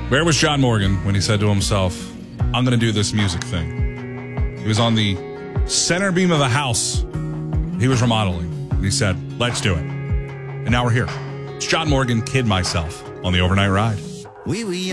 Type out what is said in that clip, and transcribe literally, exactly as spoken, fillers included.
Where was John Morgan when he said to himself, I'm going to do this music thing? He was on the center beam of a house he was remodeling. And he said, let's do it. And now we're here. It's John Morgan, Kid Myself, on the Overnight Ride. Oui, oui.